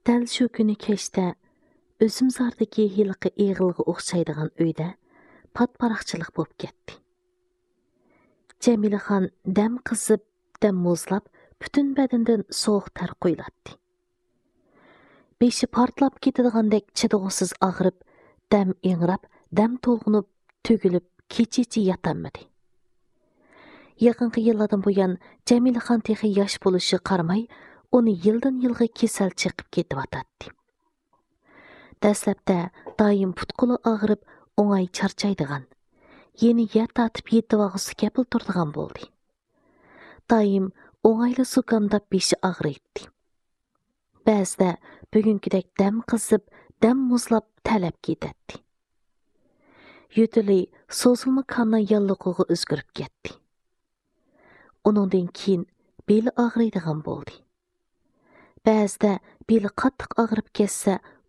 Дәл шу күні кешті Өзімзардaki хилқы иғылғы оқшайдыған өйді пат-парақчылық боп кетті. Жәмилахан дәм қызып, дәм музлап, бүтін бәдінден соғық тәр қойлатты. Беші партлап кетідіғандек чыдығысыз ағырып, дәм еңірап, дәм толғынып, төгіліп, кечечі ятанмады. Яқынғы yıllardan buyan Жәмилахан texi yaş buluşı qarmay, onu yıldan yılga kesel çıqып ketip atatdı. Dəsləbdə daim putqulu ağırıb, oңай çarçaydıgan, yeni yat atıp yetib ağısı kepil turduğan boldu. Daim oңайлы sukamdap beşi ağrıydı. Bəzdə bugünküdək dəm qızıb, dəm muzlap tələb ketətdi. Yütülü sozulma kanla yallıqığı özgürüp getdi. Onundan keyin beli ağrıydıgan boldu. Bəzdə beli qattiq ağrıb kesse,